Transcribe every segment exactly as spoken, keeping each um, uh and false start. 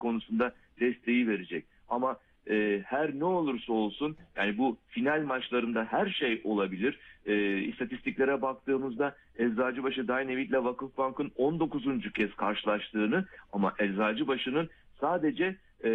konusunda desteği verecek. Ama e, her ne olursa olsun yani bu final maçlarında her şey olabilir. E, istatistiklere baktığımızda Eczacıbaşı Dynavit ile Vakıfbank'ın on dokuzuncu kez karşılaştığını ama Eczacıbaşı'nın sadece e,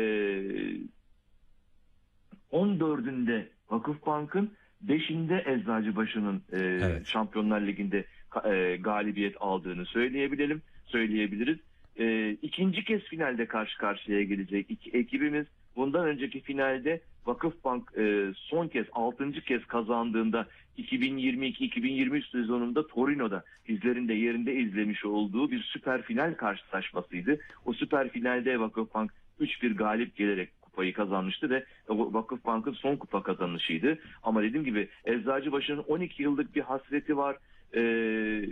on dördünde Vakıfbank'ın beşinde Eczacıbaşı'nın e, Evet. Şampiyonlar Ligi'nde e, galibiyet aldığını söyleyebilelim, söyleyebiliriz. E, ikinci kez finalde karşı karşıya gelecek iki ekibimiz. Bundan önceki finalde Vakıfbank e, son kez altıncı kez kazandığında iki bin yirmi iki iki bin yirmi üç sezonunda Torino'da izlerinde yerinde izlemiş olduğu bir süper final karşılaşmasıydı. O süper finalde Vakıfbank üç bir galip gelerek kupayı kazanmıştı ve Vakıfbank'ın son kupa kazanışıydı. Ama dediğim gibi Eczacıbaşı'nın on iki yıllık bir hasreti var. Ee,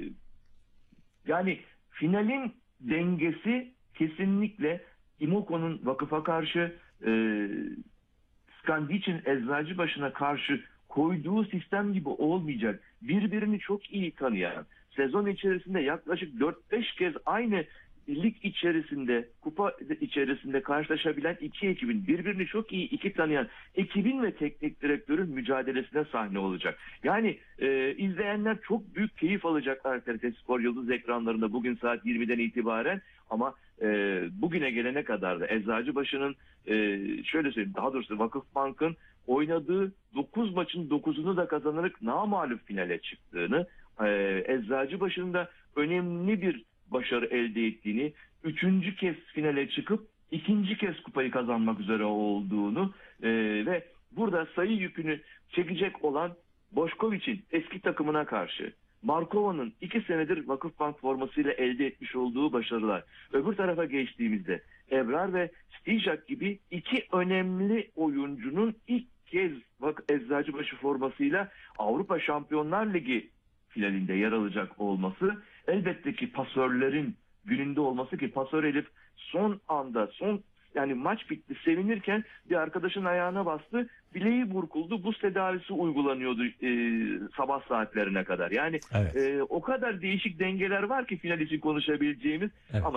yani finalin dengesi kesinlikle İmoko'nun Vakıf'a karşı, e, Skandic'in Eczacıbaşı'na karşı koyduğu sistem gibi olmayacak. Birbirini çok iyi tanıyan, sezon içerisinde yaklaşık dört beş kez aynı lig içerisinde, kupa içerisinde karşılaşabilen iki ekibin, birbirini çok iyi iki tanıyan ekibin ve teknik direktörün mücadelesine sahne olacak. Yani e, izleyenler çok büyük keyif alacaklar T R T Spor Yıldız ekranlarında bugün saat yirmiden itibaren. Ama e, bugüne gelene kadar da Eczacıbaşı'nın e, şöyle söyleyeyim, daha doğrusu Vakıfbank'ın oynadığı dokuz maçın dokuzunu da kazanarak namağlup finale çıktığını, e, Eczacıbaşı'nın da önemli bir başarı elde ettiğini, üçüncü kez finale çıkıp ikinci kez kupayı kazanmak üzere olduğunu e, ve burada sayı yükünü çekecek olan Bošković'in eski takımına karşı Markova'nın iki senedir Vakıfbank formasıyla elde etmiş olduğu başarılar. Öbür tarafa geçtiğimizde Ebrar ve Stijak gibi iki önemli oyuncunun ilk kez Eczacıbaşı formasıyla Avrupa Şampiyonlar Ligi finalinde yer alacak olması, elbette ki pasörlerin gününde olması ki pasör Elif son anda son yani maç bitti sevinirken bir arkadaşın ayağına bastı, bileği burkuldu, buz tedavisi uygulanıyordu e, sabah saatlerine kadar. Yani Evet. e, o kadar değişik dengeler var ki final için konuşabileceğimiz. Evet. Ama